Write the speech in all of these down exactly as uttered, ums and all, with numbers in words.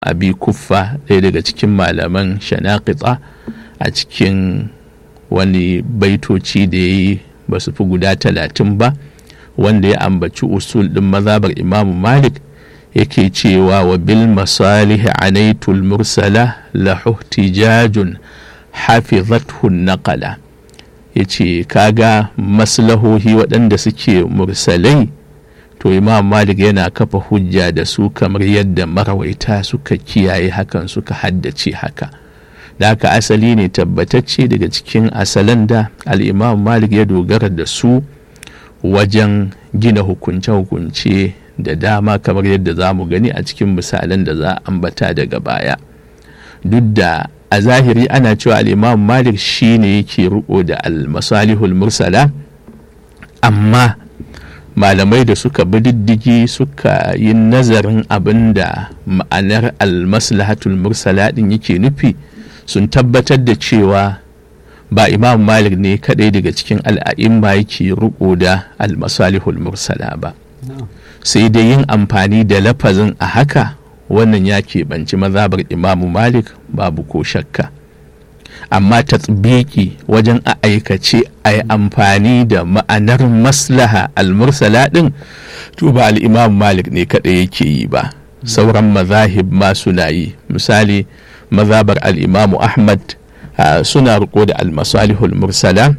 abi kuffa ɗaya daga cikin malaman shanaqita a cikin wani baitoci da ya yi ba su fi guda talatin ba wanda ya ambaci usul ɗin mazhabar imamu malik yake cewa wa bil masalih anaitul mursala la ihtijajun hafizathu naqala yace kaga maslahohi waɗanda suke mursalai to imam malik yana kafa hujja da su kamar yadda marawaita suka kiyaye hakan suka haddace haka da haka asali ne tabbatacce daga cikin asalan da al-imam malik ya dogara da su wajen gina hukunce-hukunce da dama kamar yadda za mu gani a cikin misalan da za a ambata daga baya duk da a zahiri ana cewa al-imam malik shine yake riko da al-masalihul mursala amma malamai da suka bi diddigi suka yi nazarin abin da ma'anar al-maslahatul mursala din yake nufi sun tabbatar da cewa ba imam malik ne kadai daga cikin al'a'imma yake riko da al-masalihul mursala ba sai dai yin amfani da lafazin a haka wannan ya keɓanci mazhabar imamu malik babu ko shakka amma tatbiki wajen a aikace a yi amfani da ma'anar maslaha al-mursala din to ba al-imam malik ne kadai yake yi ba sauran mazahib ma suna yi misali mazhabar al-imamu ahmad uh, suna riko da al-masalihul mursala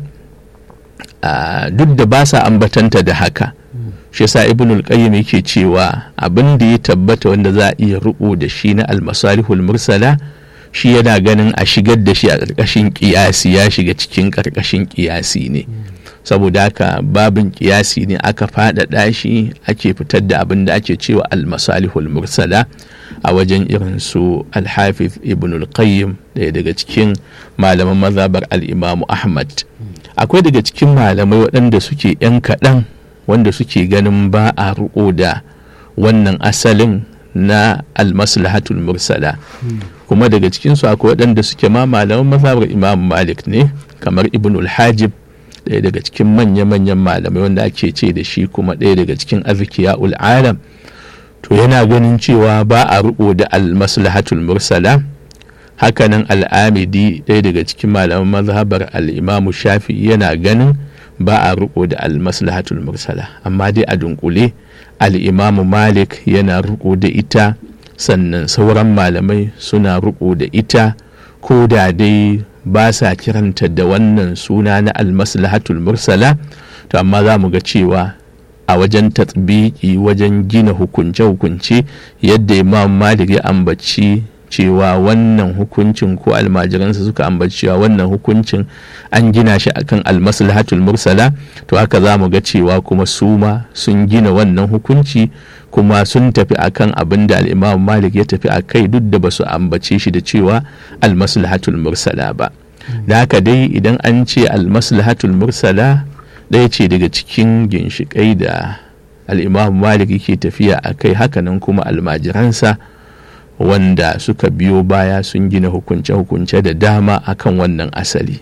uh, duk da ba sa ambatanta da haka shi yasa ibn al-qayyim yake cewa abin da ya tabbata wanda za a iya riko da shi na al-masalihul mursala shi yana ganin a shigar da shi a ƙarƙashin ƙiyasi ya shiga cikin ƙarƙashin ƙiyasi ne saboda haka babin ƙiyasi ne aka faɗaɗa shi ake fitar da abin da ake cewa al-masalihul mursala a wajen irin su al-hafiz ibn al-qayyim ɗaya daga cikin malaman mazhabar al-imamu ahmad akwai daga cikin malamai waɗanda suke yan kaɗan wanda suke ganin ba a riƙo da wannan asalin na al-maslahatul mursala kuma daga cikinsu akwai waɗanda suke ma malaman mazhabar imam malik ne kamar ibn al-hajib ɗaya daga cikin manya-manyan malamai wanda ake ce da shi kuma ɗaya daga cikin azkiya'ul alam to yana ganin cewa ba a riƙo da al-maslahatul mursala hakanan al-amidi ɗaya daga cikin malaman mazhabar al-imam shafi'i yana ganin ba a riƙo da al-maslahatul mursala amma dai a dunkule al-imam malik yana riƙo da ita sannan sauran malamai suna riƙo da ita ko da dai ba sa kiranta da wannan suna na al-maslahatul mursala to amma za mu ga cewa a wajen tatbiki wajen gina hukunce-hukunce yadda imam malik ya ambaci cewa wannan hukuncin ko almajiransa suka ambaci cewa wannan hukuncin an gina shi akan al-maslahatul mursala to haka za mu ga cewa kuma su ma sun gina wannan hukunci kuma sun tafi akan abin da al-imam malik ya tafi a kai duk da ba su ambace shi da cewa al-maslahatul mursala ba da haka dai idan an ce al-maslahatul mursala ɗaya ce daga cikin ginshiƙai da al-imam malik yake tafiya a kai hakanan kuma almajiransa wanda suka biyo baya sun gina hukunce-hukunce da dama akan wannan asali.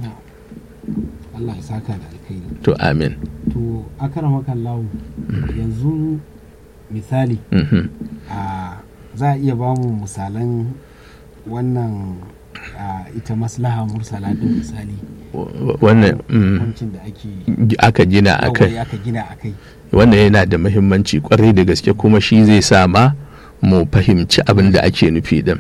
Allah ya saka da alkhairi. To amin. To akaramaka Allah yanzu misali a za a iya ba mu misalan wannan ita maslaha mursala din misali wannan hukuncin da ake aka gina akai aka gina akai wannan yana da muhimmanci kwarai da gaske kuma shi zai sa ma mu fahimci abin da ake nufi din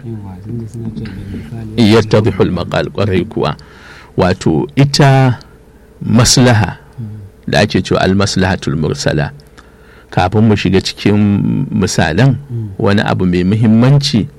yattadhihu al-maqal kwarai kuwa wato ita maslaha da ake cewa al-maslahatul mursala kafin mu shiga cikin misalan wani abu mai muhimmanci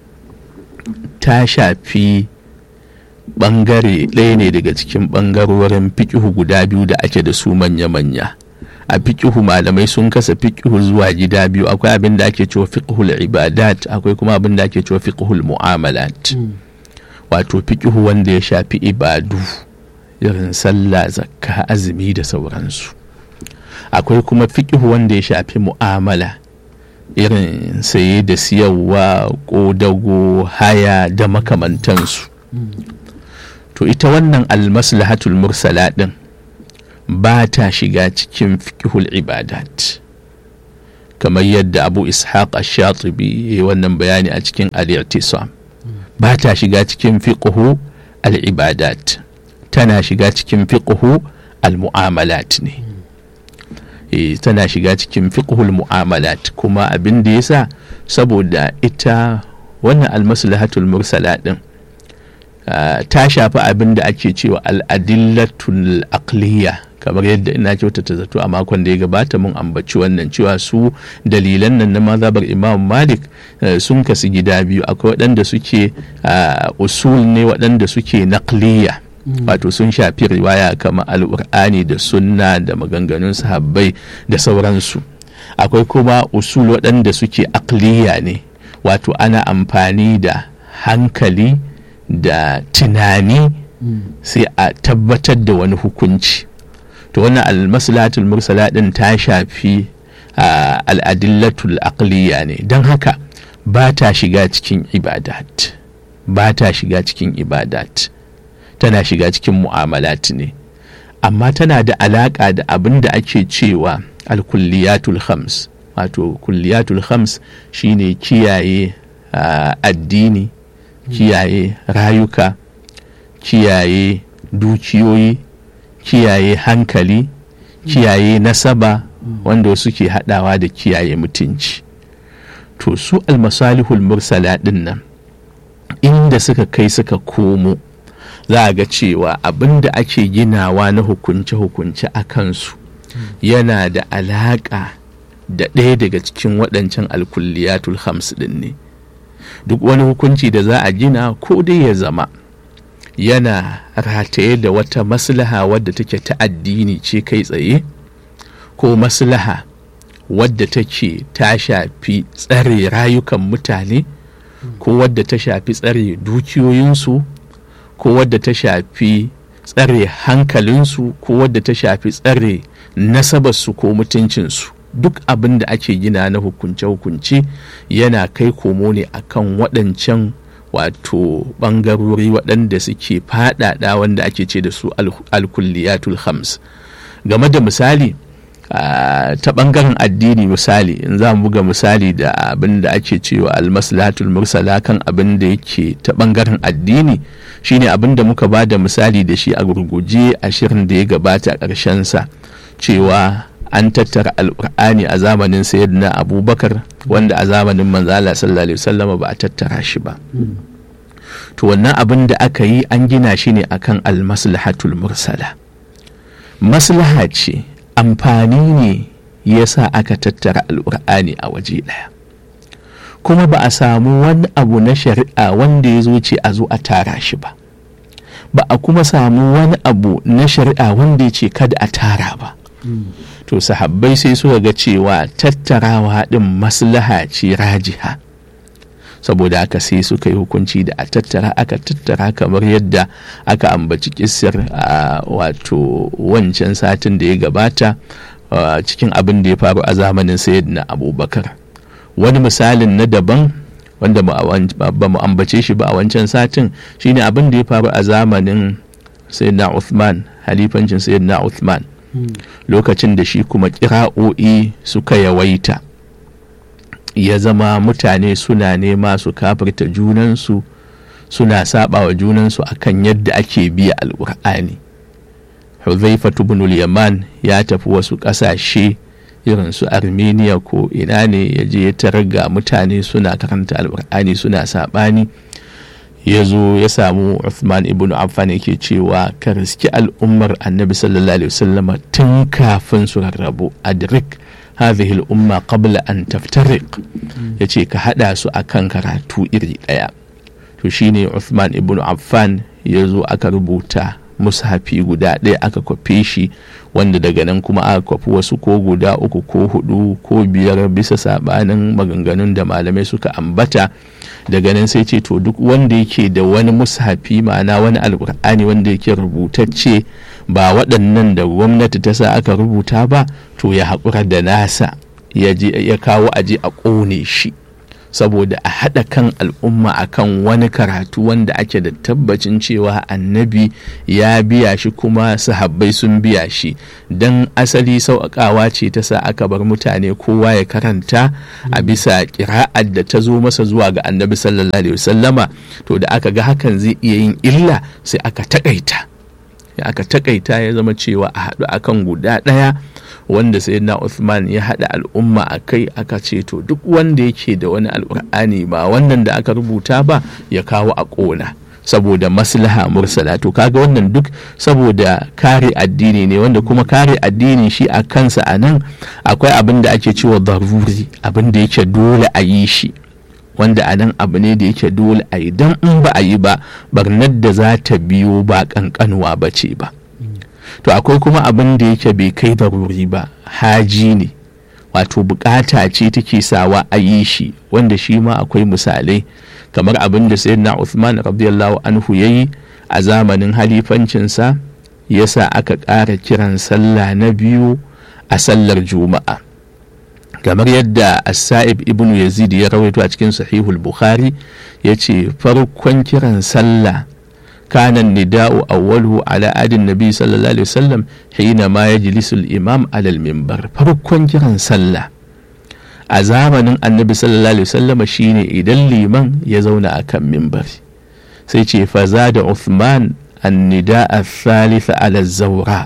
ta shafi bangare ɗaya ne daga cikin bangarorin fiqhu guda biyu da ake da su manya-manya a fiqhu malamai sun kasa fiqhu zuwa gida biyu akwai abin da ake cewa fiqhul ibadat akwai kuma abin da ake cewa fiqhul mu'amalat wato fiqhu wanda ya shafi ibadu irin sallah zakka azumi da sauransu akwai kuma fiqhu wanda ya shafi mu'amala irin saye da siyarwa ƙodago haya da makamantansu to ita wannan almaslahatul mursala din ba ta shiga cikin fiqhul ibadat kamar yadda abu ishaq ash-shatibi ya wannan bayani a cikin al-i'tisam. Ba ta shiga cikin fiqhu al-ibadat, tana shiga cikin fiqhu al-mu'amalat ne. E, tana shiga cikin fiqhul mu'amalat, kuma abin da yasa saboda ita wannan al-maslahatul mursala din uh, ta shafi abin da ake cewa al-adillatul aqliya, kamar yadda ina kyautata zato a makon da ya gabata mun ambaci wannan cewa su dalilan nan na mazhabar Imam Malik uh, sun kasu gida biyu. Akwai waɗanda suke uh, usul ne, waɗanda suke naqliya, wato sun shafi riwaya kamar al'ur'ani da sunna da maganganun sahabbai da sauransu. Akwai kuma usul waɗanda suke aqliya ne, wato ana amfani da hankali da tunani sai a tabbatar da wani hukunci. To wannan al-maslahatul mursala din ta shafi al-adillatul aqliya ne, don haka ba ta shiga cikin ibadat, ba ta shiga cikin ibadat tana shiga cikin mu'amalat ne, amma tana da alaka da abin da ake cewa al-kulliyatul khams. Wato kulliyatul khams shine kiyaye uh, addini, kiyaye rayuka, kiyaye dukiyoyi, kiyaye hankali, kiyaye nasaba, wanda suke hadawa da kiyaye mutunci. To su al-masalihul mursala din nan inda suka kai suka komo, za a ga cewa abin da ake ginawa na hukunce-hukunce a kansu yana da alaƙa da ɗaya daga cikin waɗancan alkulliyatul hams ɗin ne. Duk wani hukunci da za a gina, ko dai ya zama yana rataye da wata maslaha wadda take ta addini ce kai tsaye, ko maslaha wadda take ta shafi tsare rayukan mutane, ko wadda ta shafi tsare dukiyoyinsu, ko wadda ta shafi tsare hankalinsu, ko wadda ta shafi tsare nasabarsu ko mutuncinsu. Duk abin da ake gina na hukunce-hukunce yana kai komo ne akan waɗancan wato ɓangarori waɗanda suke faɗaɗa, wanda ake ce da su alkulliyatul hams. Game da misali Uh, ta ɓangaren addini, misali in za mu buga misali da abin da ake cewa almaslahatul mursala kan abin da yake ta ɓangaren addini, shine abin da muka ba da misali da shi a gurguje a shirin da ya gabata a ƙarshensa, cewa an tattara alƙur'ani a zamanin sayyidina abubakar, wanda a zamanin manzala sallallahu alaihi wasallam ba a tattara shi ba. To wannan abin da aka yi an gina shi ne akan almaslahatul mursala. Maslaha ce, amfani ne ya sa aka tattara al'ur'ani a waje ɗaya, kuma ba a samu wani abu na shari'a wanda ya zo ce a zo a tara shi ba, ba a kuma samu wani abu na shari'a wanda ya ce kada a tara ba. To sahabbai sai suka ga cewa tattarawa ɗin maslaha ce rajiha, saboda haka sai suka yi hukunci da a tattara. Aka tattara kamar yadda aka ambaci kissar a wato wancan satin da ya gabata cikin abin da ya faru a zamanin sayyidina abubakar. Wani misalin na daban wanda ba mu ambace shi ba a wancan satin shine abin da ya faru a zamanin sayyidina Uthman, halifancin sayyidina Uthman, lokacin da shi kuma kira'o'i suka yawaita, ya zama mutane suna nema su kafirta junansu, suna saba wa junansu akan yadda ake biya alƙur'ani. Hudhaifatu ibn al-Yaman ya tafi wasu ƙasashe irin su Armenia ko ina ne, ya je ya targa mutane suna karanta alƙur'ani suna saɓani. Ya zo ya samu Uthman ibn Affan yake cewa ka riski al'ummar annabi sallallahu alaihi wasallam tun kafin su rarrabu, adrik hadhihi al'umma qabla an taftariq, yace ka hada su akan karatu iri daya. To shine Uthman ibn Affan ya zo aka rubuta mushafi guda ɗaya, aka kwafe shi, wanda daga nan kuma aka kwafi wasu ko guda uku ko hudu ko biyar bisa sabanin maganganun da malamai suka ambata. Daga nan sai ce to duk wanda yake da wani mushafi, ma'ana wani alkur'ani wanda yake rubutacce ba waɗannan da gwamnati ta sa aka rubuta ba, to ya haƙura da nasa, ya je ya kawo aje a ƙone shi, saboda a haɗa kan al'umma akan wani karatu wanda ake da tabbacin cewa annabi ya biya shi kuma sahabbai sun biya shi, don asali sauƙaƙawa ce ta sa aka bar mutane kowa ya karanta a bisa ƙira'ar da ta zo masa zuwa ga annabi sallallahu alaihi wasallama. To da aka ga hakan zai iya yin illa sai aka taƙaita aka taƙaita ya zama cewa a haɗu akan guda ɗaya wanda sayyidina Uthman ya haɗa al'umma a kai, aka ce to duk wanda yake da wani alƙur'ani ba wannan da aka rubuta ba ya kawo a ƙona saboda maslaha mursala. To kaga wannan duk saboda kare addini ne, wanda kuma kare addini shi a kansa a nan akwai abin da ake cewa daruri, abin da yake dole a yi shi, wanda a nan abu ne da yake dole a yi, don in ba a yi ba barnar da za ta biyo ba ƙanƙanuwa ba ce ba. To akwai kuma abin da yake bai kai daruri ba, haji ne, wato bukata ce take sawa a yi shi, wanda shi ma akwai misalai kamar abin da sayyidina Uthman radiyallahu anhu yayi a zamanin halifancinsa, yasa aka ƙara kiran sallah na biyu a sallar juma'a, kamar yadda as-Sa'ib ibn Yazid ya rawaito a cikin sahihul Bukhari, yace farkon kiran sallah كان النداء أوله على عهد النبي صلى الله عليه وسلم حينما يجلس الإمام على المنبر. فرقون كران صلى أزامن النبي صلى الله عليه وسلم شيني إذا الإمام يزون أكم منبر سيتي فزاد عثمان النداء الثالث على الزوراء.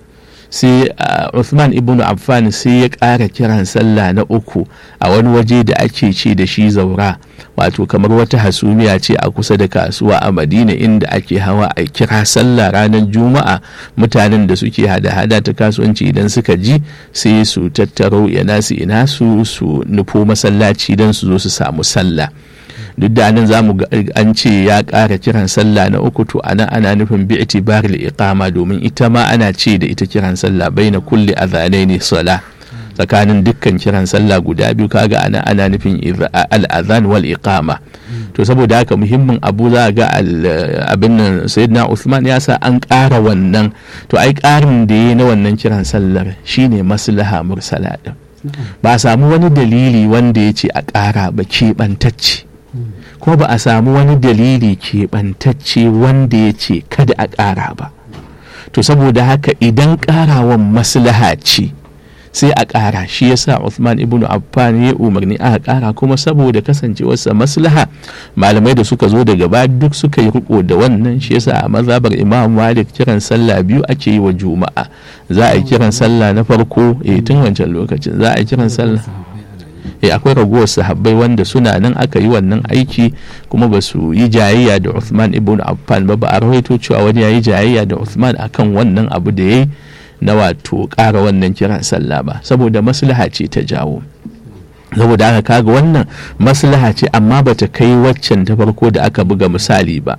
sai Uthman ibn Affan sai ya ƙara kiran sallah na uku a wani waje da ake ce da shi zaura, wato kamar wata hasumiya ce a kusa da kasuwa a Madina inda ake hawa a kira sallah ranar juma'a. Mutanen da suke hada-hada ta kasuwanci idan suka ji sai su tattaro ina su ina su su nufo masallaci don su zo su samu sallah. Duk da nan zamu ga an ce ya ƙara kiran sallah na uku, to ana ana nufin bi itibaril iqama, domin ita ma ana ce da ita kiran sallah baina kulli adhanaini sala, tsakanin dukkan kiran sallah guda biyu, kaga ana ana nufin al adhan wal iqama. To saboda haka muhimmin abu za ga abin nan sayyidina Uthman ya sa an ƙara wannan, to ai ƙarin da yayi na wannan kiran sallar shine maslaha mursala din, ba a samu wani dalili wanda ya ce a ƙara ba keɓantacce, ko ba a samu wani dalili keɓantacce wanda ya ce kada a ƙara ba. To saboda haka idan ƙarawan maslaha ce sai a ƙara, shi yasa Uthman ibn Affan ya umarni aka ƙara, kuma saboda kasancewarsa maslaha malamai da suka zo daga baya duk suka yi riko da wannan. Shi yasa a mazhabar Imam Malik kiran sallah biyu ake yi wa juma'a, za a yi kiran sallah na farko eh tun wancan lokacin za a yi kiran sallah eh akwai ragowar sahabbai wanda suna nan aka yi wannan aiki kuma ba su yi jayayya da Uthman ibn Affan ba, ba a rawaito cewa wani ya yi jayayya da Uthman akan wannan abu da yayi na wato ƙara wannan kiran sallah ba, saboda maslaha ce ta jawo. Saboda haka kaga wannan maslaha ce, amma bata kai waccan ta farko da aka buga misali ba.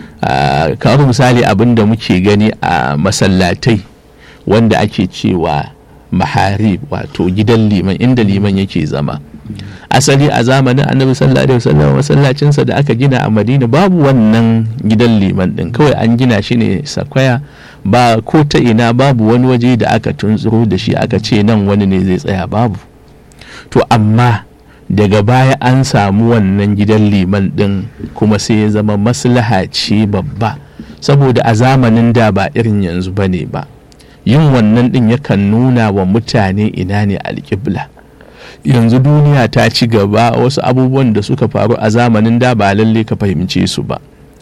Kamar misali abin da muke gani a masallatai wanda ake cewa mahari, wato gidan liman, inda liman yake zama. Asali a zamanin annabi sallallahu alaihi wasallam masallacinsa da aka gina a Madina babu wannan gidan liman din, kawai an gina shi ne sakwaya, ba ko ta ina babu wani waje da aka tuntsuro da shi aka ce nan wani ne zai tsaya, babu. To amma daga baya an samu wannan gidan liman din kuma sai ya zama maslaha ce babba, saboda a zamanin da ba irin yanzu bane ba. Yin wannan din yakan nuna wa mutane ina ne alƙibla. Yanzu duniya ta ci gaba, wasu abubuwan da suka faru a zamanin da ba lalle ka fahimce su ba.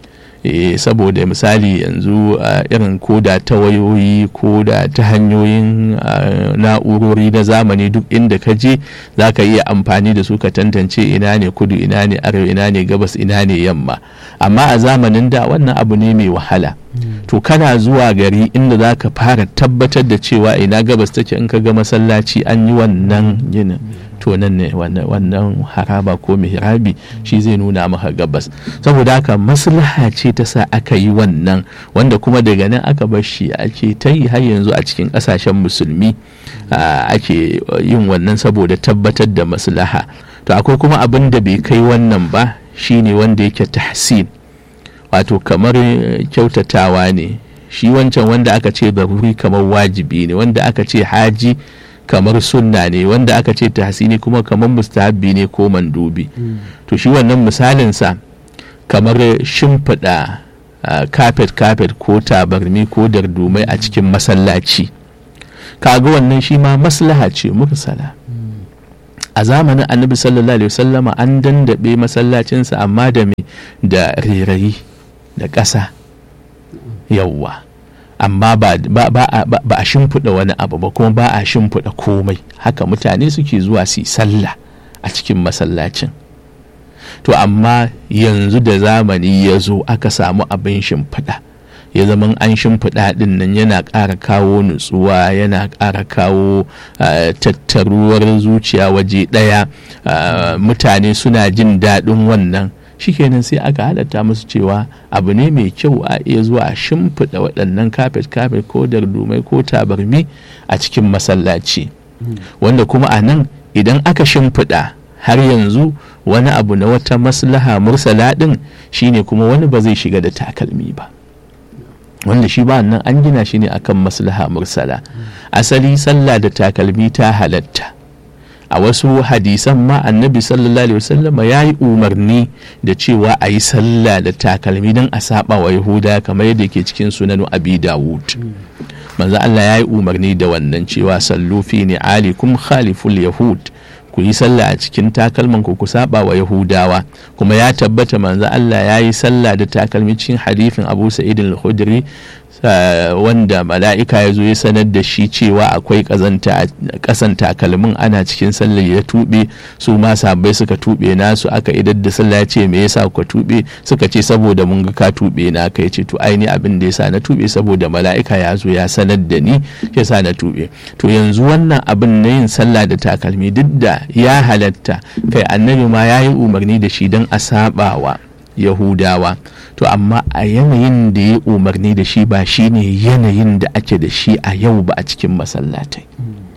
E, saboda misali yanzu uh, irin koda ta wayoyi ko da ta hanyoyin uh, na'urori na zamani, duk inda ka je za ka iya amfani da su ka tantance ina ne kudu, ina ne arewa, ina ne gabas, ina ne yamma. Amma a zamanin da wannan abu ne mai wahala. Mm. To kana zuwa gari inda za ka fara tabbatar da cewa ina gabas take, in ka ga masallaci an yi wannan ginin, to nan ne wannan haraba ko mihrabi shi zai nuna maka gabas. Saboda haka maslaha ce ta sa aka yi wannan, wanda kuma daga nan aka bar shi ake ta yi har yanzu a cikin ƙasashen musulmi ake yin wannan saboda tabbatar da maslaha. To akwai kuma abin da bai kai wannan ba, shine wanda yake tahsin, wato kamar kyautatawa ne. Shi wancan wanda aka ce daruri kamar wajibi ne, wanda aka ce haji kamar sunna ne, wanda aka ce tahsini kuma kamar mustahabbi ne ko mandubi. To shi wannan misalinsa kamar shimfiɗa kafet kafet ko tabarmi ko dardumai a cikin masallaci, kaga wannan shi ma maslaha ce mursala. A zamanin annabi sallallahu alaihi wasallama an dandabe masallacinsa amma da me da rerayi da ƙasa yawwa, amma ba, ba, ba, ba, ba a shimfiɗa wani abu ba, kuma ba a shimfiɗa komai, haka mutane suke zuwa su yi sallah a cikin masallacin. To amma yanzu da zamani ya zo aka samu abin shimfiɗa, ya zama an shimfiɗa ɗin nan yana ƙara kawo nutsuwa, yana ƙara kawo uh, tattaruwar zuciya waje ɗaya, uh, mutane suna jin daɗin wannan, shikenan sai aka halatta musu cewa abu ne mai kyau a iya zuwa a shimfiɗa waɗannan kafet kafet ko dardumai ko tabarmi a cikin masallaci. Wanda kuma a nan idan aka shimfiɗa har yanzu wani abu na wata maslaha mursala ɗin shine kuma wani ba zai shiga da takalmi ba, wanda shi ba nan an gina shi ne akan maslaha mursala. Asali sallah da takalmi ta halatta, a wasu hadisan ma annabi sallallahu alaihi wasallama ya yi umarni da cewa a yi sallah da takalmi don a saba wa yahuda, kamar yadda ke cikin sunanu abi dawud. Manzo Allah ya yi umarni da wannan cewa sallu fi ni'alikum khaliful yahud, ku yi sallah a cikin takalman ku ku saba wa yahudawa. Kuma ya tabbata manzo Allah ya yi sallah da takalmi cikin hadifin Abu Sa'id al-Khudri, wanda mala'ika ya zo ya sanar da shi cewa akwai kazanta a kasan takalmin, ana cikin sallah ya tube, su ma sahabbai suka tube nasu, aka idar da sallah ya ce me yasa ku tube, suka ce saboda mun ga ka tube na, kai ce to aini abin da yasa na tube saboda mala'ika ya zo ya sanar da ni yasa na tube. To yanzu wannan abin na yin sallah da takalmi duk da ya halatta, kai annabi ma ya yi umarni da shi don a sabawa yahudawa, to amma a yanayin da ya umarni da shi ba shi ne yanayin da ake da shi a yau ba a cikin masallatai.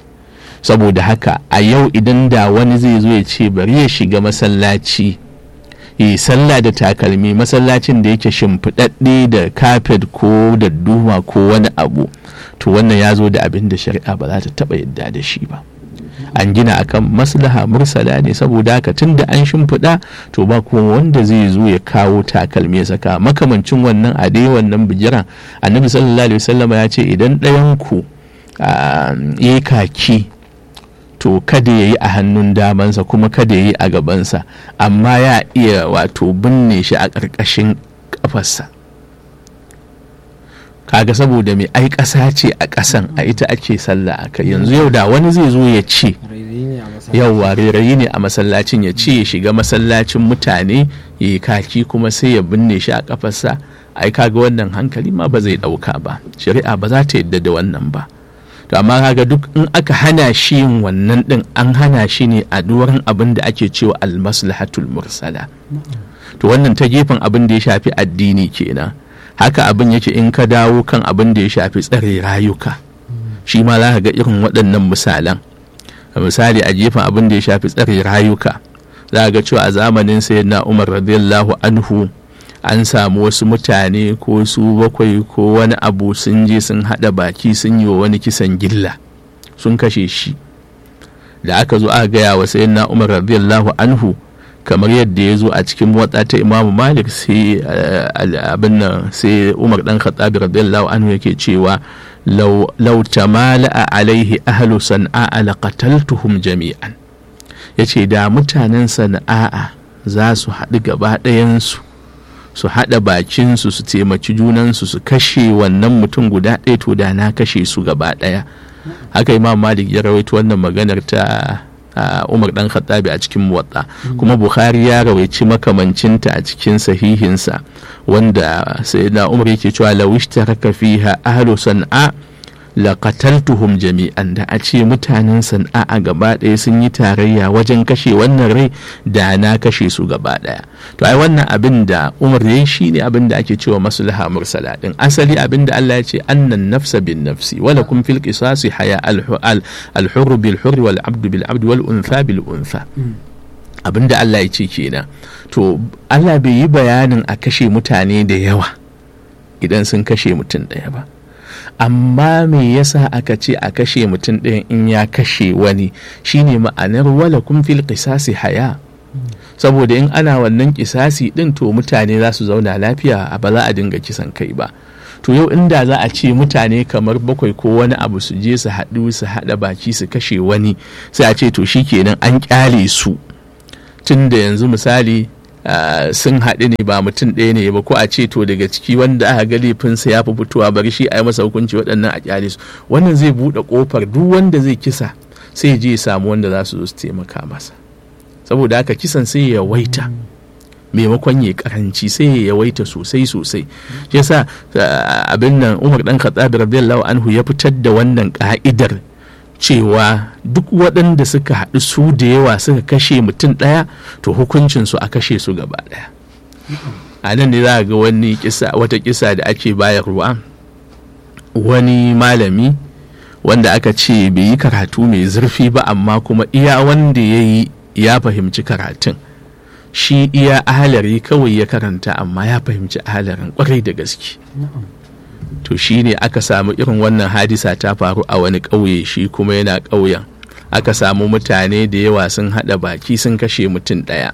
Saboda haka a yau idan da wani zai zo ya ce bari ya shiga masallaci yi sallah da takalmi, masallacin da yake shimfiɗaɗɗe da kafet ko da duma ko wani abu, to wannan ya zo da abin da shari'a ba za ta taɓa yadda da shi ba. An gina akan maslaha mursala ne, saboda haka tun da an shimfiɗa to ba kuma wanda zai zo ya kawo takalmi ya saka. Makamancin wannan a dai wannan bijiran annabi sallallahu alaihi wasallama ya ce idan ɗayan ku ya kaki to kada ya yi a hannun damansa kuma kada ya yi a gabansa, amma ya iya wato binne shi a ƙarƙashin ƙafarsa. Kaga saboda mai ai ƙasa ce a ƙasan, a ita ake sallah aka. Yanzu yau da wani zai zo ya ce yauwa rairayi ne a masallacin, ya ce ya shiga masallacin mutane ya yi kaki kuma sai ya binne shi a ƙafarsa, ai kaga wannan hankali ma ba zai ɗauka ba, shari'a ba za ta yadda da wannan ba. To amma kaga duk in aka hana shi yin wannan din, an hana shi ne a duwarin abin da ake cewa almaslahatul mursala. To wannan ta gefen abin da ya shafi addini kenan. Haka abin yake in ka dawo kan abin da ya shafi tsare rayuka, shi ma za ka ga irin waɗannan misalan. Misali a gefen abin da ya shafi tsare rayuka, za ka ga cewa a zamanin sayyidina Umar radiyallahu anhu an samu wasu mutane ko su bakwai ko wani abu sun je sun haɗa baki sun yi wa wani kisan gilla, sun kashe shi. Da aka zo aka gaya wa sayyidina Umar radiyallahu anhu, kamar yadda ya zo a cikin motsa ta Imamu Malik, sai abin nan sai Umar dan Khattab radiyallahu anhu yake cewa law law tamala'a alaihi ahlu san'a laqataltuhum jami'an. Yace da mutanen Sana'a za su haɗu gaba ɗayansu, su haɗa bakinsu su taimaki junansu su kashe wannan mutum guda ɗaya, to da na kashe su gaba ɗaya. Haka Imam Malik ya rawaito wannan maganar ta Umar dan Khattabi a cikin Muwatta, kuma Bukhari ya rawaici makamancinta a cikin sahihinsa, wanda sayyidina Umar yake cewa law ishtaraka fiha ahlu San'a laqataltuhum jami'an. Da a ce mutanen San'a a gaba ɗaya sun yi tarayya wajen kashe wannan rai, da na kashe su gaba ɗaya. To ai wannan abin da Umar yayi shine abin da ake cewa maslaha mursala din. Asali abin da Allah ya ce annan nafsa bin nafsi wa lakum fil qisasi haya al-hurr bil hurr wal abd bil abd wal untha bil untha. Abin da Allah ya ce kenan. To Allah bai yi bayanin a kashe mutane da yawa idan sun kashe mutum ɗaya ba. amma me yasa aka ce a kashe mutum ɗayan in ya kashe wani? Shine ma'anar wala kun fil qisasi haya, saboda in ana wannan kisasi din to mutane za su zauna lafiya, ba za a dinga kisan kai ba. To yau inda za a ce mutane kamar bakwai ko wani abu su je su haɗu su haɗa baki su kashe wani, sai a ce to shikenan an kyale su, tun da yanzu misali Uh, sun haɗu ne ba mutum ɗaya ne ba, ko a ce to daga ciki wanda aka ga laifinsa ya fi fitowa bari shi a yi masa hukunci waɗannan a kyale su. Wannan zai buɗe ƙofar duk wanda zai kisa sai je ya samu wanda za su zo su taimaka masa, saboda haka kisan sai ya yawaita maimakon ya karanci, sai ya yawaita sosai sosai. Shi yasa uh, abin nan Umar dan Khattab radiyallahu anhu ya fitar da wannan ka'idar cewa duk waɗanda suka haɗu su da yawa suka kashe mutum ɗaya to hukuncinsu a kashe su gaba ɗaya. A nan ne za ga wani kisa, wata kisa da ake bayarwa, wani malami wanda aka ce bai yi karatu mai zurfi ba amma kuma iya wanda ya yi ya fahimci karatun, shi iya ahalari kawai ya karanta amma ya fahimci ahalarin kwarai da gaske. To shi ne aka samu irin wannan hadisa ta faru a wani ƙauye, shi kuma yana ƙauyen aka samu mutane da yawa sun haɗa baki sun kashe mutum ɗaya.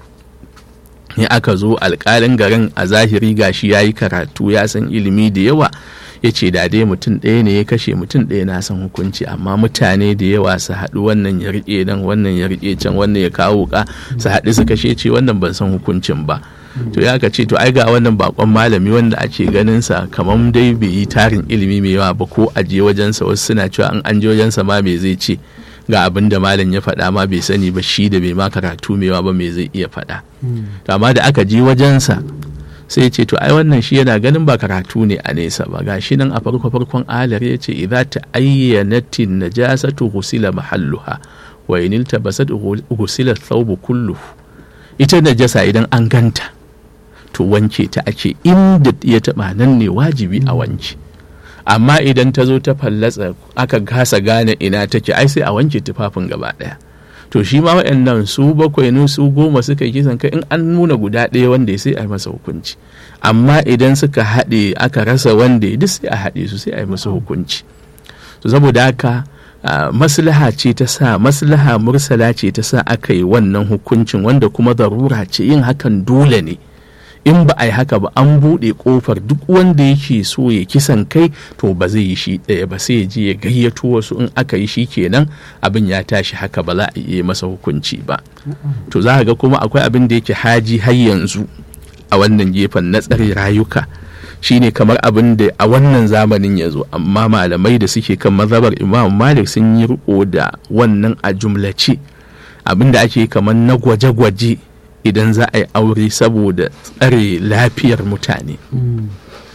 Ne aka zo alƙalin garin a zahiri gashi ya yi karatu ya san ilimi da yawa, ya ce da dai mutum ɗaya ne ya kashe mutum ɗaya na san hukunci, amma mutane da yawa su haɗu wannan ya riƙe nan wannan ya riƙe can wannan ya kawo wuƙa su haɗu su kashe, ce wannan ban san hukuncin ba. To ya ka ce to ai ga wannan bakon malami wanda ake ganin sa kamar dai bai yi tarin ilimi mai yawa ba, ko a je wajensa wasu suna cewa an an je wajensa ma me zai ce, ga abin da malam ya faɗa ma bai sani ba, shi da bai ma karatu mai yawa ba me zai iya faɗa. To amma da aka je wajensa sai ce to ai wannan shi yana ganin ba karatu ne a nesa ba, gashi nan a farko farkon alar ya ce idza ta'ayyanatin najasatu ghusila mahalluha wa in iltabasat ghusila thawbu kulluhu. Ita najasa idan an ganta to wanke ta ake, inda ya taba nan ne wajibi a wanke, amma idan ta zo ta fallatsa aka kasa gane ina take, ai sai a wanke tufafin gaba daya. To shi ma waɗannan su bakwai ne su goma suka yi kisan kai, in an nuna guda ɗaya wanda sai a yi masa hukunci, amma idan suka haɗe aka rasa wanda duk sai a haɗe su sai a yi masa hukunci. To saboda haka Uh, maslaha ce ta sa, maslaha mursala ce ta sa aka yi wannan hukuncin, wanda kuma zarura ce, yin hakan dole ne. In ba a yi haka ba an buɗe ƙofar duk wanda yake so ya kisan kai to ba zai yi shi ɗaya ba, sai ya je ya gayyato wasu, in aka yi shi kenan abin ya tashi haka, ba za a iya masa hukunci ba. To za ga kuma akwai abin da yake haji har yanzu a wannan gefen na tsare rayuka, shine kamar abin da a wannan zamanin ya zo, amma malamai da suke kan mazhabar Imam Malik sun yi riko da wannan a jumlace, abin da ake kamar na gwaje-gwaje idan za a yi aure saboda tsare lafiyar mutane. mm.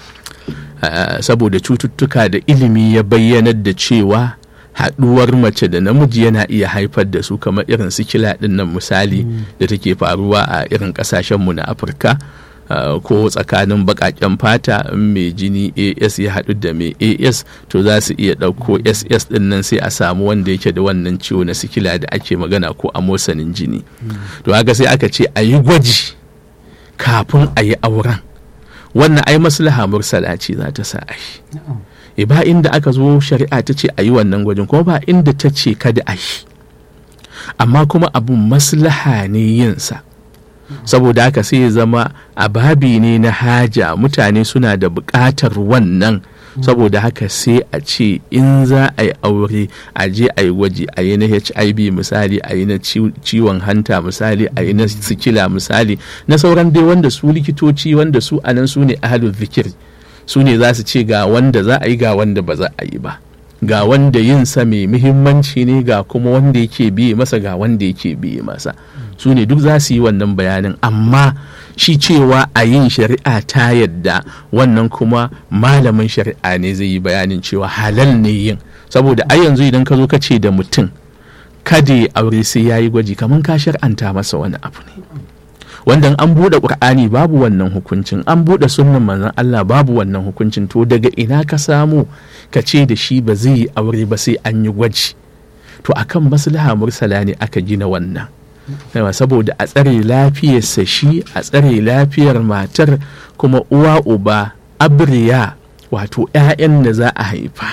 uh, saboda cututtuka da ilimi ya bayyanar da cewa haɗuwar mace da namiji yana iya haifar da su, kamar irin sikila ɗin nan misali mm. da take faruwa a irin ƙasashenmu na Afirka. Uh, ko tsakanin baƙaƙen fata, in mai jini A S ya haɗu da mai A S to za su iya ɗauko S S ɗin nan sai a samu wanda yake da wannan ciwo na sikila da ake magana, ko amosanin jini. mm. To haka sai aka ce a yi gwaji kafin a yi auren. Wannan ai maslaha mursala ce za ta sa a yi. e ba inda aka zo shari'a ta ce a yi wannan gwajin, kuma ba inda ta ce kada a yi, amma kuma abun maslaha ne yinsa. Saboda haka sai ya zama a babi ne na haja, mutane suna da buƙatar wannan, saboda haka sai a ce in za a yi aure a je a yi gwaji, a yi na H I V misali, a yi na ciwon hanta misali, a yi na sikila misali, na sauran dai wanda su likitoci wanda su anan su ne ahlul zikir, su ne za su ce ga wanda za a yi ga wanda ba za a yi ba, ga wanda yin sa mai muhimmanci ne, ga kuma wanda yake biye masa, ga wanda yake biye masa, su ne duk za su yi wannan bayanin. Amma shi cewa a yin shari'a ta yadda, wannan kuma malamin shari'a ne zai yi bayanin cewa halal ne yin, saboda a yanzu idan ka zo ka ce da mutum kada ya aure sai ya yi gwaji, kamar ka shar'anta masa wani abu ne, wanda an buɗe ƙur'ani babu wannan hukuncin, an buɗe sunnan manzon Allah babu wannan hukuncin. To daga ina ka samu ka ce da shi ba zai yi aure ba sai an yi gwaji? To akan maslaha mursala ne aka gina wannan, saboda a tsare lafiyarsa shi, a tsare lafiyar matar, kuma uwa uba abriya wato 'ya'yan da za a haifa.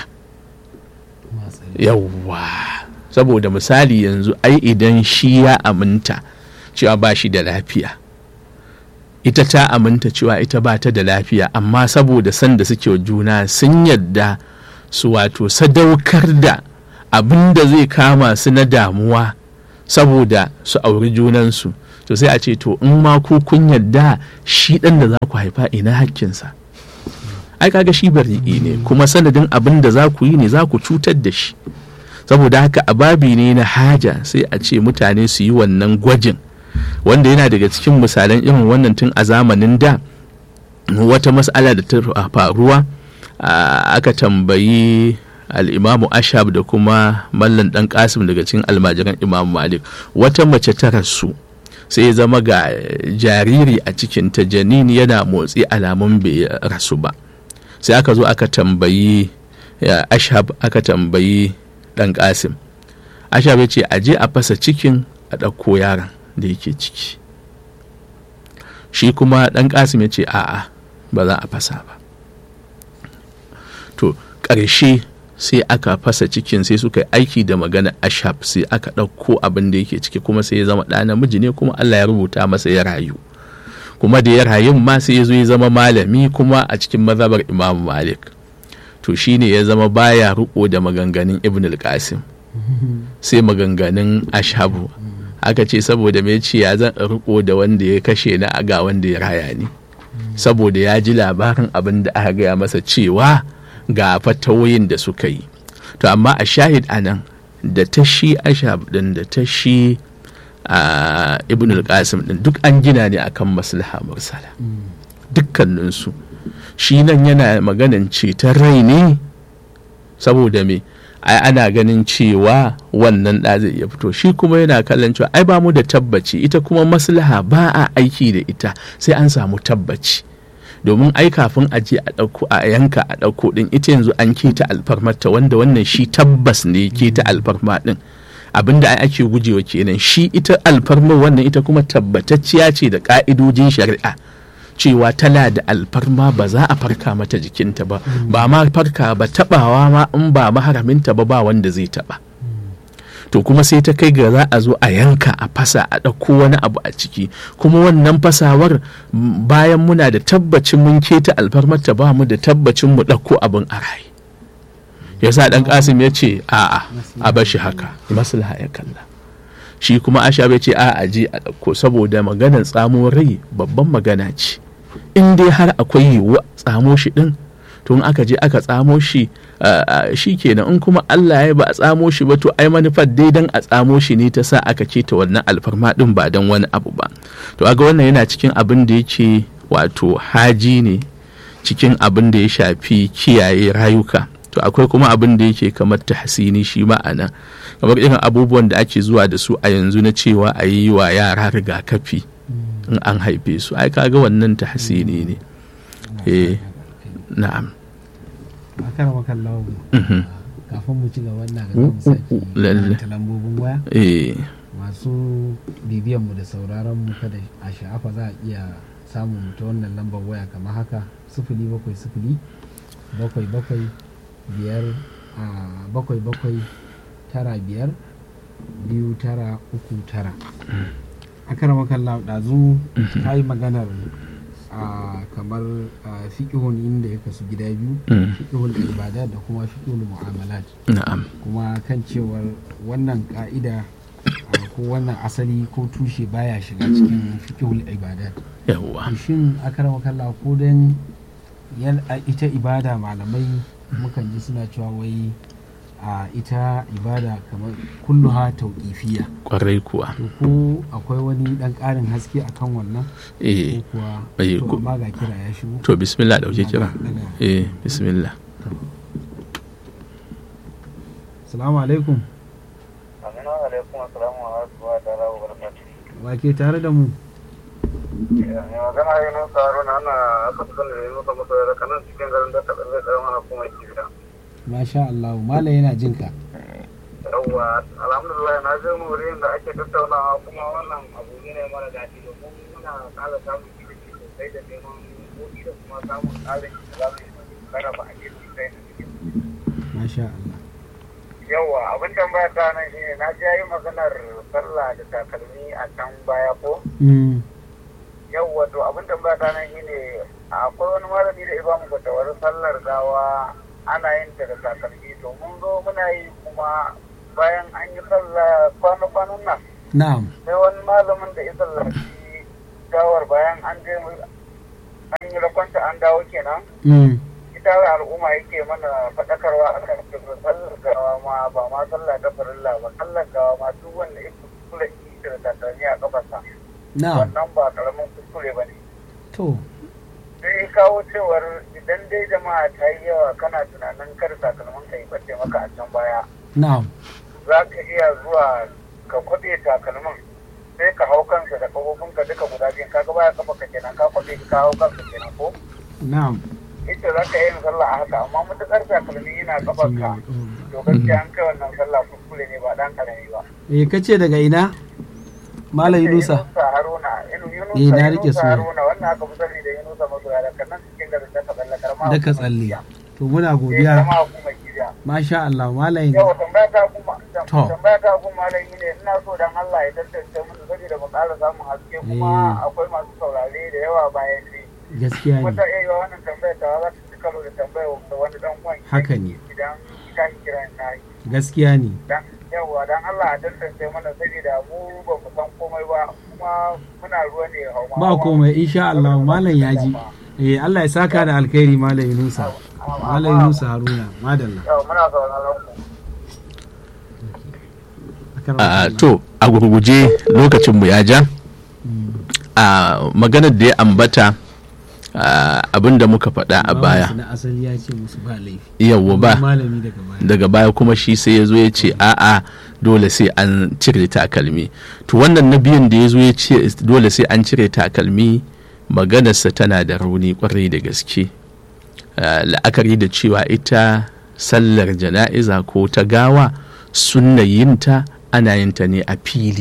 Yawwa, saboda misali yanzu ai idan shi ya aminta cewa ba shi da lafiya, ita ta aminta cewa ita ba ta da lafiya, amma saboda sanda suke wa juna sun yadda su wato sadaukar da abin da zai kama su na damuwa saboda su auri junansu, to sai a ce to in ma ku kun yadda shi ɗan da za ku haifa ina hakkinsa. Ai kaga shi bari'i ne, kuma sanadin abin da za ku yi ne za ku cutar da shi. Saboda haka a babi ne na haja sai a ce mutane su yi wannan gwajin, wanda yana daga cikin misalan irin wannan tun a zamanin da. Wata mas'ala da ta faruwa, aka tambayi al'imamu Ashab da kuma mallan ɗan Qasim daga cikin almajiran Imam Malik, wata mace ta rasu sai ya zama ga jariri a cikinta, janin yana motsi, alamun bai rasu ba. Sai aka zo aka tambayi Ashab, aka tambayi ɗan Qasim. Ashab ya ce a je a fasa cikin a ɗauko yaron da yake ciki. Shi kuma ɗan Qasim ya ce a'a, ba za a fasa ba. To ƙarshe sai aka fasa cikin, sai suka yi aiki da magana Ashab, sai aka ɗauko abin da yake ciki, kuma sai ya zama ɗa namiji ne, kuma Allah ya rubuta masa ya rayu. Kuma da ya rayu ma sai ya zo ya zama malami kuma a cikin mazhabar Imam Malik. To shine ya zama baya riko da maganganun Ibn al-Qasim, sai maganganun Ashabu. Aka ce saboda me ce ya zan riko da wanda ya kashe na ga wanda ya raya ni, saboda ya ji labarin abin da aka gaya masa cewa ga fatawoyin da suka yi. To amma a shahid anan da ta shi Ashab din da ta shi a Ibn al-Qasim din duk an gina ne akan maslaha mursala dukkaninsu. Shi nan yana maganan ceton rai ne, saboda me ai ana ganin cewa wannan ɗa zai iya fito, shi kuma yana kallon cewa ai ba mu da tabbaci, ita kuma maslaha ba a aiki da ita sai an samu tabbaci. Domin ai kafin a je a ɗauko a yanka a ɗauko ɗin, ita yanzu an keta alfarmarta, wanda wannan shi tabbas ne keta alfarma ɗin. Abinda ai ake gujewa kenan, shi ita alfarmar wannan ita kuma tabbatacciya ce da ƙa'idojin shari'a cewa tana da alfarma, ba za a farka mata jikinta ba, ba ma farka ba, taɓawa ma in ba maharaminta ba ba wanda zai taɓa. To kuma sai ta kai ga za a zo a yanka a fasa a ɗauko wani abu a ciki, kuma wannan fasawar bayan muna da tabbacin mun keta alfarmarta ba mu da tabbacin mu ɗauko abin a raye. Yasa ɗan Qasim ya ce a'a a bashi haka, maslaha ya kalla. Shi kuma Ashab ya ce a'a je a ɗauko, saboda maganar tsamo rai babban magana ce. In dai har akwai yiwuwa tsamo shi ɗin, to in aka je aka tsamo shi shi kenan. In kuma Allah ya ba a tsamo shi ba, to ai manufar dai dan a tsamo shi ne ta sa aka keta wannan alfarma din, ba dan wani abu ba. To aga wannan yana cikin abin da yake wato haji ne cikin abin da ya shafi kiyaye rayuka. To akwai kuma abin da yake kamar tahsini, shi ma'ana kamar irin abubuwan da ake zuwa da su a yanzu na cewa a yi wa yara rigakafi in an haife su, ai kaga wannan tahsini ne. eh na'am. Akar makallahu kafin mu ci gaba na ga zamu saki lambobin waya masu bibiyan mu da sauraron mu, kada a sha'afa za a iya samun mu ta wannan lambar waya kamar haka: sifili bakwai sifili bakwai bakwai biyar a bakwai bakwai tara biyar biyu tara uku tara. Akar makallahu ɗazu ka yi maganar Uh, kamar uh, fiƙihun inda ya kasu gida biyu, mm. fiƙihun ibada da kuma fiƙihun mu'amalat. Na'am. Kuma kan cewar wannan ka'ida uh, ko wannan asali ko tushe baya shiga cikin fiƙihun ibada. Yawwa. Shin akarama kalla ko dan ita ibada malamai mukan ji suna cewa wai a uh, ita ibada kamar kulluha tauqifiyya, kwarai kuwa. To ko akwai wani dan karin haske akan wannan? Eh kuwa bai to amma ga kira ya shigo. To bismillah, dauke kira. Eh bismillah. Assalamu alaikum. Aminu alaikum, assalamu alaikum wa ta'ala wa barakatuh. Wa ke tare da mu? Ne magana yi nan tsaro na ana aka fi sanin yi masa masa da kanan cikin garin da ta ɓarɓar tsaron ana kuma yi gida. Masha Allah, Malam yana jin ka. Yawwa, alhamdulillah na je wurin da ake tattaunawa, kuma wannan abu ne mara daɗi da kuma muna ƙara samun ilimi sosai da neman buɗi da kuma samun ƙarin zamu yi kara ba a yi sai masha Allah. yawa abin tambaya ta nan shine na ji yayi maganar sallah da takalmi a can baya ko Mm. yawa to abin tambaya ta nan shine akwai wani malami da ya bamu fatawar sallar gawa ana yin ta da takalmi to mun zo muna yi kuma bayan an yi sallah kwana-kwanan nan Na'am. sai wani malamin da ya sallaci gawar bayan an je an yi rakwanta an dawo kenan Mm. ita wa al'umma yake mana faɗakarwa a kan cewa sallar gawa ma ba ma sallah ta farilla ba sallar gawa ma duk wanda ya kuskure ita da takalmi a kafarsa Na'am. wannan ba karamin kuskure ba ne To. sai kawo cewar idan dai jama'a ta yi yawa kana tunanin kar takalmin ka yi bace maka a can baya Na'am. za ka iya zuwa ka kwaɓe takalmin sai ka hau kansa da kafofinka duka guda biyu kaga baya kafa ka kenan ka kwaɓe ka hau kansa kenan ko Na'am. ita za ka yi yin sallah a haka amma matuƙar takalmi yana kafarka to gaskiya an kai wannan sallah kuskure ne ba dan karami ba. Eh kace daga ina? Malam Yunusa. Yunusa Haruna, Yunusa Eh, na rike Yunusa suna. Haruna wannan aka fi sani da Yunusa Masoya da kannan cikin garin ta tsalle karama. Daka tsalle. To muna Eh, godiya. karama hukumar Kiriya. Masha Allah Malam. Yau tambaya ta kuma To. tambaya ta kuma malami ne ina so dan Allah ya tantance mun saboda mu ƙara samun haske kuma Eh. akwai masu saurare da yawa bayan ni. Gaskiya Wata ne. iya yiwa wannan tambaya ta za ta ci karo da tambaya da wani dan uwan. Haka ne. Idan ka kiran na yi. Gaskiya ne. Dan yawa dan Allah a tantance mana saboda mu ba mu san komai ba kuma muna ruwa ne hauma. Ba komai insha Allah Malam ya ji. Eh Allah ya saka da alkhairi Malam Yunusa. Malam Yunusa Haruna. Madalla. Yau muna sauraron ku. a to a gurguje lokacinmu ya ja a maganar da ya ambata abin da muka faɗa a baya Na asali ya ce musu ba laifi. yawwa ba Malami daga baya. daga baya kuma shi sai ya zo ya ce a'a dole sai an cire takalmi to wannan na biyun da ya zo ya ce dole sai an cire takalmi maganarsa tana da rauni kwarai da gaske Ah, la'akari da cewa ita sallar jana'iza ko ta gawa sunna yinta ana yinta ne a fili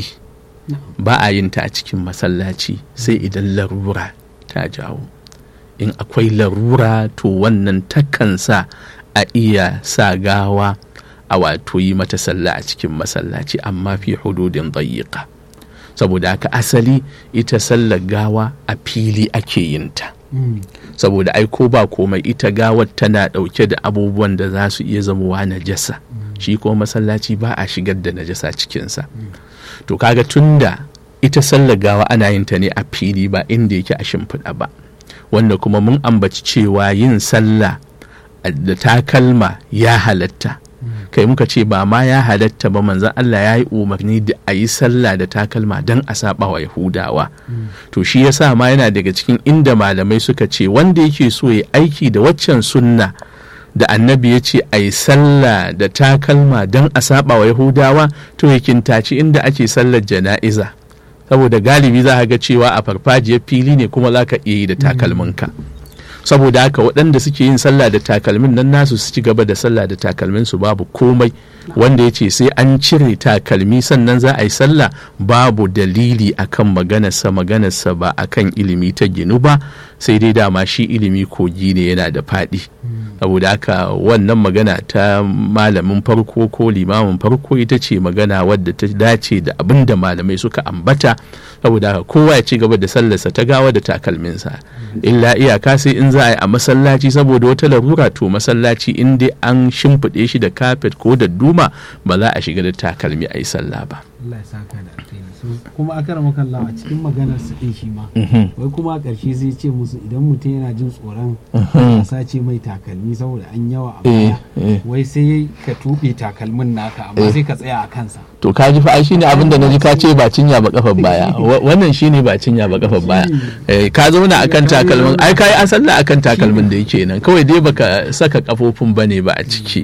ba a yinta a cikin masallaci sai idan larura ta jawo in akwai larura to wannan takan sa a iya sa gawa a wato yi mata sallah a cikin masallaci amma fi hududin dayyika saboda haka asali ita sallar gawa a fili ake yinta Mm. saboda ai ko ba komai ita gawar tana dauke da abubuwan da za su iya zamowa najasa shi kuma masallaci ba a shigar da najasa cikinsa to kaga tunda ita sallar gawa ana yin ta ne a fili ba inda yake a shimfiɗa ba wanda kuma mun ambaci cewa yin sallah da takalma ya halatta kai muka ce ba ma ya halatta ba manzon Allah ya yi umarni da a yi sallah da takalma don a saba wa Yahudawa to shi yasa ma yana daga cikin inda malamai suka ce wanda yake so ya aiki da waccan sunna da annabi ya ce a yi sallah da takalma don a saba wa Yahudawa to ya kintaci inda ake sallar jana'iza saboda galibi za ka ga cewa a farfajiyar fili ne kuma za ka iya yi da takalminka saboda haka waɗanda suke yin sallah da takalmin nan nasu su ci gaba da sallah da takalmin su babu komai wanda ya ce sai an cire takalmi sannan za a yi sallah babu dalili akan maganarsa maganarsa ba akan ilimi ta ginu ba sai dai dama shi ilimi kogi ne yana da faɗi saboda haka wannan magana ta malamin farko ko limamin farko ita ce magana wadda ta dace da abin da malamai suka ambata saboda haka kowa ya ci gaba da sallarsa ta gawa da takalminsa illa iyaka sai in za a yi a masallaci saboda wata larura to masallaci in dai an shimfiɗe shi da kafet ko da duma ba za a shiga da takalmi a yi sallah ba. Allah ya saka da alkhairi. So, kuma a kara makalla a cikin maganar su din shi ma wai kuma a ƙarshe zai ce musu idan mutum yana jin tsoron a sace mai takalmi saboda an yawa a baya wai sai ka tuɓe takalmin naka amma sai ka tsaya a kansa. To ka ji fa ai shine abin da naji ka ce ba cinya ba kafar baya wannan shine ba cinya ba kafar baya eh ka zauna akan takalmin ai kai an sallah akan takalmin da yake nan kawai dai baka saka kafofin bane ba a ciki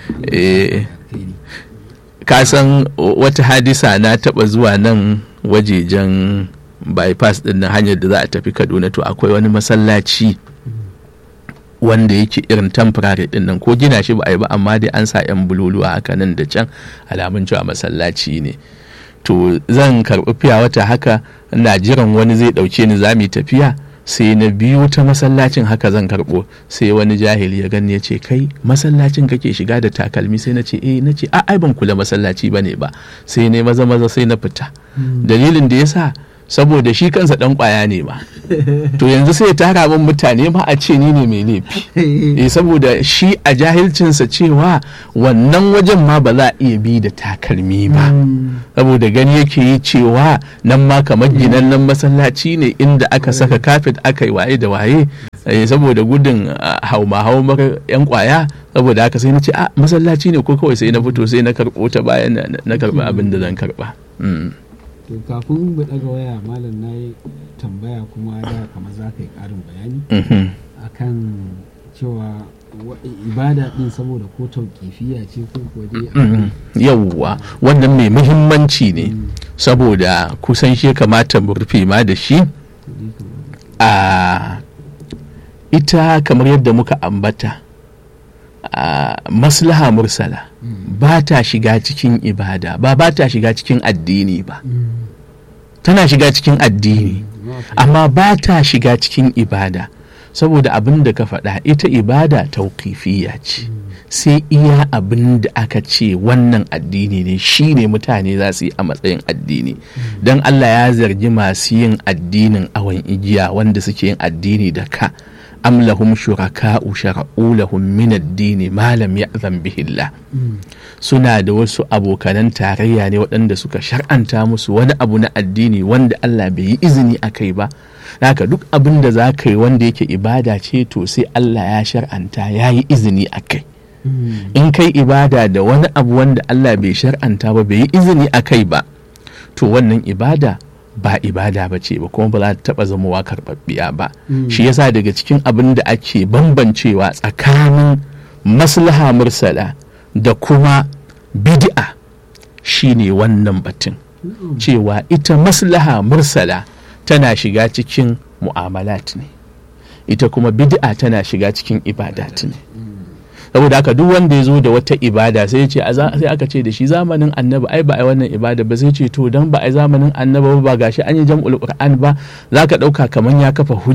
eh ka san wata hadisa na taba zuwa nan wajejen bypass din nan hanyar da za a tafi Kaduna to akwai wani masallaci wanda yake irin temporary din nan ko gina shi ba a yi ba amma dai an sa yan bululuwa haka nan da can alamun cewa masallaci ne to zan karɓi fiya wata haka ina jiran wani zai ɗauke ni za mu tafiya sai na biyo ta masallacin haka zan karɓo, sai wani jahili ya gani ya ce kai masallacin kake shiga da takalmi? Sai na ce eh, na ce a ai ban kula masallaci bane ba, sai ne maza maza sai na fita. Dalilin da yasa saboda shi kansa dan kwaya ne ma, to yanzu sai ya tara min mutane ma a ce ni ne mai laifi eh, saboda shi a jahilcinsa cewa wannan wajen ma ba za a iya bi da takalmi ba, saboda gani yake yi cewa nan ma kamar ginan nan masallaci ne inda aka saka kafet aka yi waye da waye, eh, saboda gudun hauma haumar yan kwaya. Saboda haka sai na ce a masallaci ne ko kawai sai na fito sai na karɓo ta bayan na karɓi abin da zan karɓa. To kafin mu daga waya malam na yi tambaya kuma da kamar za ka yi ƙarin bayani akan cewa ibada din saboda ko tauƙifiya ce ko kuwa yawwa wannan mai muhimmanci ne, saboda kusan shi kamata mu rufe ma da shi. A ita kamar yadda muka ambata a maslaha mursala ba ta shiga cikin ibada ba ba ta shiga cikin addini ba, tana shiga cikin addini amma ba ta shiga cikin ibada, saboda abin da ka faɗa ita ibada tauƙifiyya ce, sai iya abin da aka ce wannan addini ne shi ne mutane za su yi a matsayin addini. Don Allah ya zargi masu yin addinin awon igiya wanda suke yin addini da ka am lahum shuraka'u shara'u lahum min ad-dini ma lam ya'zan bihi Allah. Suna da wasu abokanan tarayya ne waɗanda suka shar'anta musu wani abu na addini wanda Allah bai yi izini akai ba. Haka duk abin da za ka yi wanda yake ibada ce to sai Allah ya shar'anta ya yi izini akai. In kai ibada da wani abu wanda Allah bai shar'anta ba bai yi izini akai ba, to wannan ibada ba ibada ba ce ba kuma ba za ta taɓa zamowa karɓaɓɓiya ba. Shi yasa daga cikin abin da ake bambancewa tsakanin maslaha mursala da kuma bid'a shine wannan batun cewa ita maslaha mursala tana shiga cikin mu'amalat ne, ita kuma bid'a tana shiga cikin ibadat ne. Saboda haka duk wanda ya zo da wata ibada sai ce sai aka ce da shi zamanin annabi ai ba ai wannan ibada ba, sai ce to dan ba ai zamanin annabi ba gashi an yi jam'ul qur'an ba, zaka dauka kaman ya kafa hujja